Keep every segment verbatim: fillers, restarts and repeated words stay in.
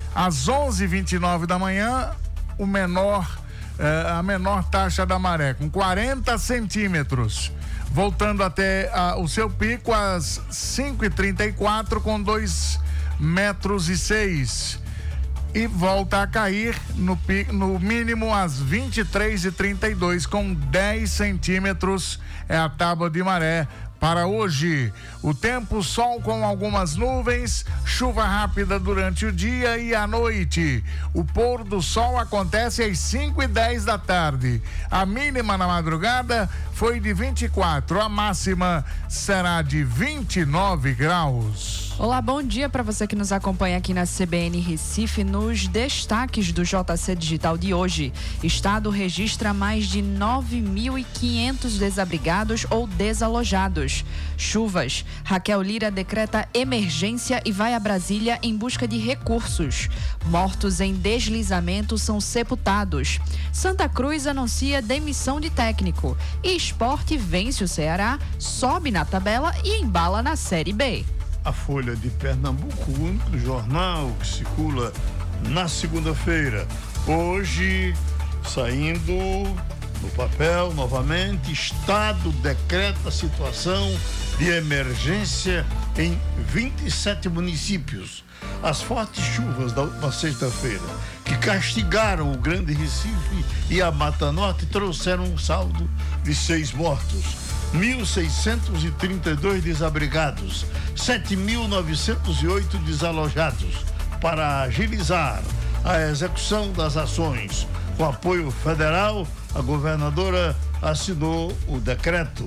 Às onze e vinte e nove da manhã, o menor, eh, a menor taxa da maré, com quarenta centímetros. Voltando até ah, o seu pico às cinco e trinta e quatro, com dois metros e seis. E volta a cair no, no mínimo às vinte e três e trinta e dois, com dez centímetros é a tábua de maré para hoje. O tempo, sol com algumas nuvens, chuva rápida durante o dia e à noite. O pôr do sol acontece às cinco e dez da tarde. A mínima na madrugada foi de vinte e quatro, a máxima será de vinte e nove graus. Olá, bom dia para você que nos acompanha aqui na C B N Recife. Nos destaques do J C Digital de hoje, Estado registra mais de nove mil e quinhentos desabrigados ou desalojados. Chuvas. Raquel Lira decreta emergência e vai a Brasília em busca de recursos. Mortos em deslizamento são sepultados. Santa Cruz anuncia demissão de técnico. E Sport vence o Ceará, sobe na tabela e embala na Série B. A Folha de Pernambuco, o único jornal que circula na segunda-feira. Hoje, saindo no papel novamente, Estado decreta situação de emergência em vinte e sete municípios. As fortes chuvas da última sexta-feira, que castigaram o Grande Recife e a Mata Norte, trouxeram um saldo de seis mortos. mil seiscentos e trinta e dois desabrigados, sete mil novecentos e oito desalojados. Para agilizar a execução das ações com apoio federal, a governadora assinou o decreto.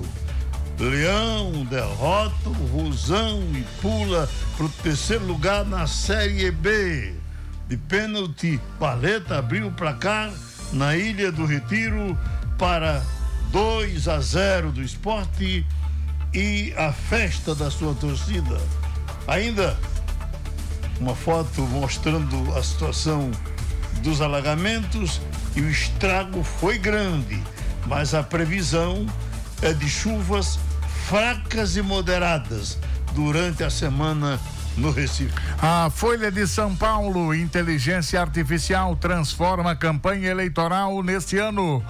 Leão derrota o Rosão e pula para o terceiro lugar na Série B. De pênalti, Paleta abriu o placar na Ilha do Retiro para dois a zero do Sport e a festa da sua torcida. Ainda uma foto mostrando a situação dos alagamentos, e o estrago foi grande, mas a previsão é de chuvas fracas e moderadas durante a semana no Recife. A Folha de São Paulo, inteligência artificial transforma a campanha eleitoral neste ano.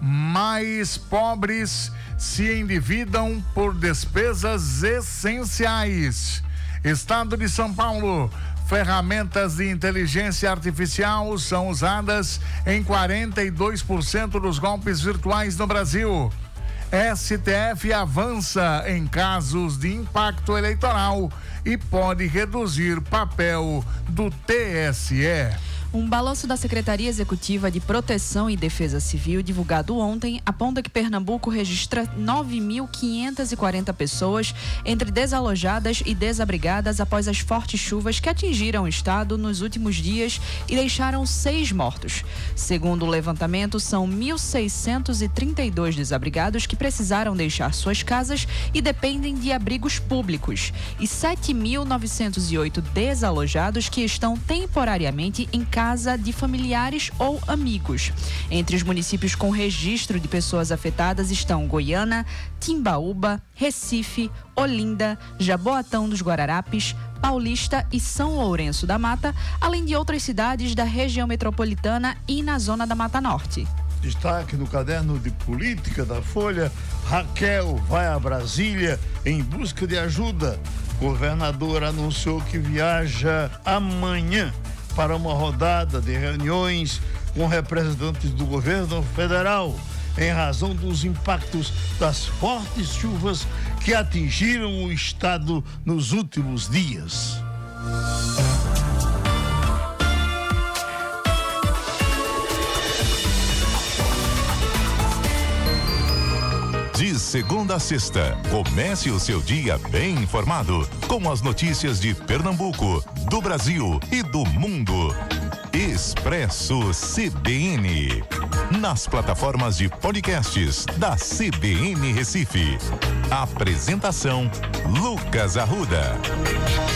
Mais pobres se endividam por despesas essenciais. Estado de São Paulo. Ferramentas de inteligência artificial são usadas em quarenta e dois por cento dos golpes virtuais no Brasil. S T F avança em casos de impacto eleitoral e pode reduzir papel do T S E. Um balanço da Secretaria Executiva de Proteção e Defesa Civil, divulgado ontem, aponta que Pernambuco registra nove mil quinhentas e quarenta pessoas entre desalojadas e desabrigadas após as fortes chuvas que atingiram o estado nos últimos dias e deixaram seis mortos. Segundo o levantamento, são mil seiscentos e trinta e dois desabrigados que precisaram deixar suas casas e dependem de abrigos públicos, e sete mil novecentos e oito desalojados que estão temporariamente em casa casa de familiares ou amigos. Entre os municípios com registro de pessoas afetadas estão Goiânia, Timbaúba, Recife, Olinda, Jaboatão dos Guararapes, Paulista e São Lourenço da Mata, além de outras cidades da região metropolitana e na zona da Mata Norte. Destaque no caderno de política da Folha: Raquel vai a Brasília em busca de ajuda. Governador anunciou que viaja amanhã para uma rodada de reuniões com representantes do governo federal, em razão dos impactos das fortes chuvas que atingiram o estado nos últimos dias. De segunda a sexta, comece o seu dia bem informado, com as notícias de Pernambuco, do Brasil e do mundo. Expresso C B N. Nas plataformas de podcasts da C B N Recife. Apresentação: Lucas Arruda.